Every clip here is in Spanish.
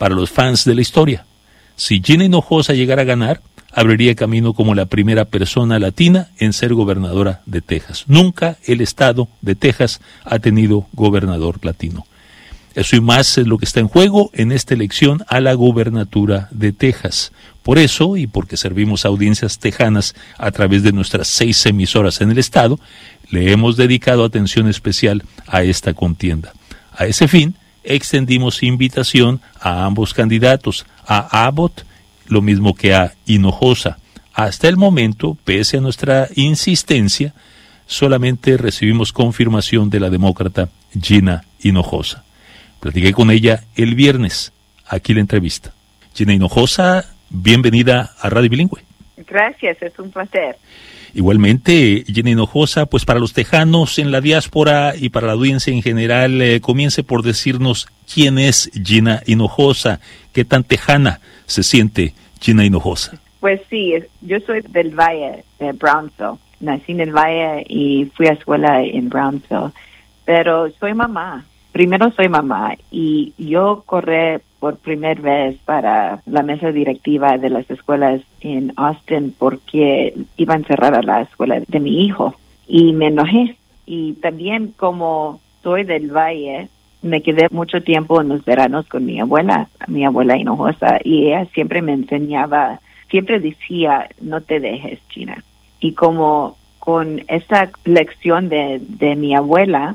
para los fans de la historia. Si Gina Hinojosa llegara a ganar, abriría camino como la primera persona latina en ser gobernadora de Texas. Nunca el estado de Texas ha tenido gobernador latino. Eso y más es lo que está en juego en esta elección a la gobernatura de Texas. Por eso, y porque servimos a audiencias tejanas a través de nuestras 6 emisoras en el estado, le hemos dedicado atención especial a esta contienda. A ese fin, extendimos invitación a ambos candidatos, a Abbott, lo mismo que a Hinojosa. Hasta el momento, pese a nuestra insistencia, solamente recibimos confirmación de la demócrata Gina Hinojosa. Platiqué con ella el viernes, aquí la entrevista. Gina Hinojosa, bienvenida a Radio Bilingüe. Gracias, es un placer. Igualmente, Gina Hinojosa, pues para los tejanos en la diáspora y para la audiencia en general, comience por decirnos quién es Gina Hinojosa, qué tan tejana se siente Gina Hinojosa. Pues sí, yo soy del Valle, de Brownsville. Nací en el Valle y fui a escuela en Brownsville, pero soy mamá. Primero soy mamá y yo corrí por primera vez para la mesa directiva de las escuelas en Austin porque iban a cerrar la escuela de mi hijo y me enojé. Y también como soy del Valle, me quedé mucho tiempo en los veranos con mi abuela Hinojosa, y ella siempre me enseñaba, siempre decía, no te dejes, Gina. Y como con esa lección de mi abuela,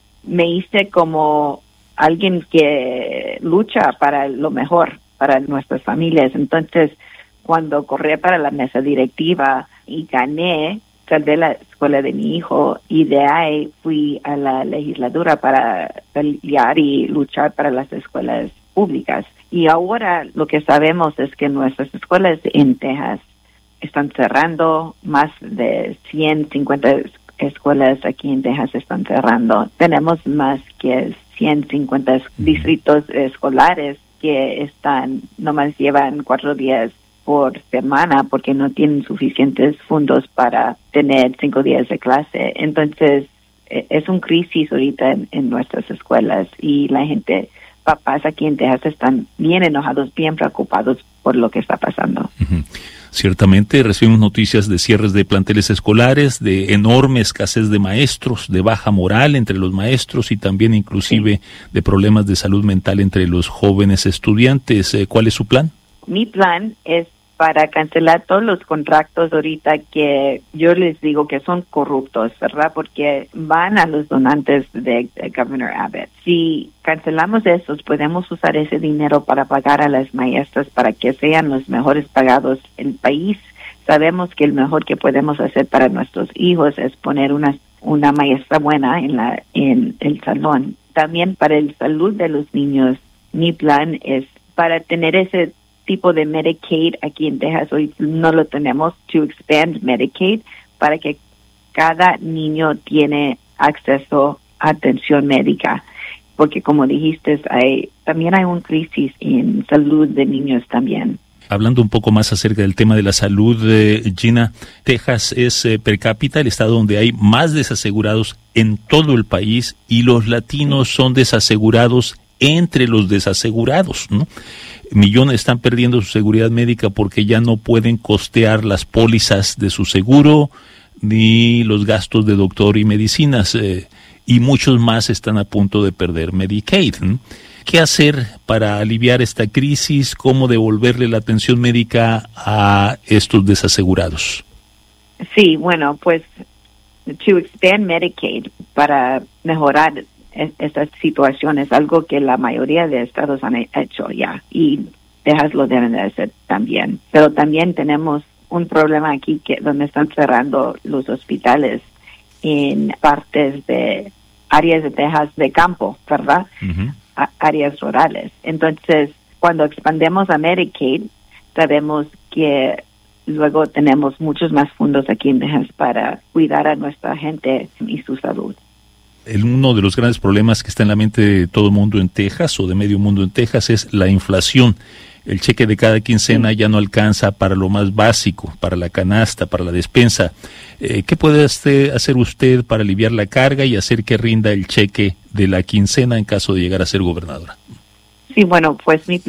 me hice como alguien que lucha para lo mejor, para nuestras familias. Entonces, cuando corrí para la mesa directiva y gané, salvé la escuela de mi hijo y de ahí fui a la legislatura para pelear y luchar para las escuelas públicas. Y ahora lo que sabemos es que nuestras escuelas en Texas están cerrando, más de 150 escuelas aquí en Texas están cerrando. Tenemos más que 150 distritos escolares que nomás llevan 4 días por semana porque no tienen suficientes fondos para tener 5 días de clase. Entonces, es un crisis ahorita en nuestras escuelas y la gente, papás aquí en Texas están bien enojados, bien preocupados por lo que está pasando. Uh-huh. Ciertamente recibimos noticias de cierres de planteles escolares, de enorme escasez de maestros, de baja moral entre los maestros y también inclusive de problemas de salud mental entre los jóvenes estudiantes. ¿Cuál es su plan? Mi plan es para cancelar todos los contratos ahorita que yo les digo que son corruptos, ¿verdad? Porque van a los donantes de Governor Abbott. Si cancelamos esos, podemos usar ese dinero para pagar a las maestras para que sean los mejores pagados en el país. Sabemos que el mejor que podemos hacer para nuestros hijos es poner una maestra buena en el salón. También para el salud de los niños, mi plan es para tener ese tipo de Medicaid aquí en Texas. Hoy no lo tenemos, to expand Medicaid para que cada niño tiene acceso a atención médica, porque como dijiste, también hay una crisis en salud de niños también. Hablando un poco más acerca del tema de la salud, Gina, Texas es per cápita el estado donde hay más desasegurados en todo el país y los latinos son desasegurados entre los desasegurados, ¿no? Millones están perdiendo su seguridad médica porque ya no pueden costear las pólizas de su seguro ni los gastos de doctor y medicinas, y muchos más están a punto de perder Medicaid, ¿no? ¿Qué hacer para aliviar esta crisis? ¿Cómo devolverle la atención médica a estos desasegurados? Sí, bueno, pues to expand Medicaid para mejorar estas situaciones, algo que la mayoría de estados han hecho ya, y Texas lo deben de hacer también. Pero también tenemos un problema aquí donde están cerrando los hospitales en partes de áreas de Texas de campo, ¿verdad? Uh-huh. Áreas rurales. Entonces, cuando expandemos a Medicaid, sabemos que luego tenemos muchos más fondos aquí en Texas para cuidar a nuestra gente y su salud. Uno de los grandes problemas que está en la mente de todo el mundo en Texas o de medio mundo en Texas es la inflación. El cheque de cada quincena ya no alcanza para lo más básico, para la canasta, para la despensa. ¿Qué puede hacer usted para aliviar la carga y hacer que rinda el cheque de la quincena en caso de llegar a ser gobernadora? Sí, bueno, pues mi